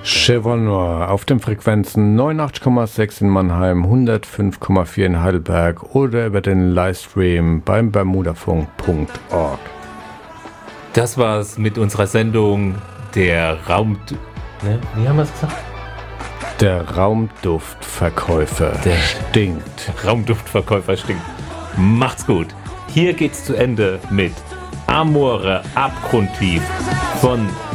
Chevron Noir auf den Frequenzen 89,6 in Mannheim, 105,4 in Heidelberg oder über den Livestream beim bermudafunk.org. Das war's mit unserer Sendung der wie haben wir es gesagt? Der Raumduftverkäufer stinkt. Raumduftverkäufer stinkt. Macht's gut. Hier geht's zu Ende mit Amore abgrundtief von